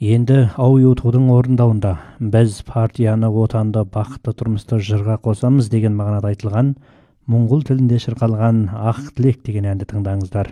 Енді ау ютудың орындауында біз партияны отанды бақытты тұрмыста жырға қосамыз деген мағынада айтылған мұңғыл тілінде шырқалған ақ тілек деген әнді тыңдаңыздар.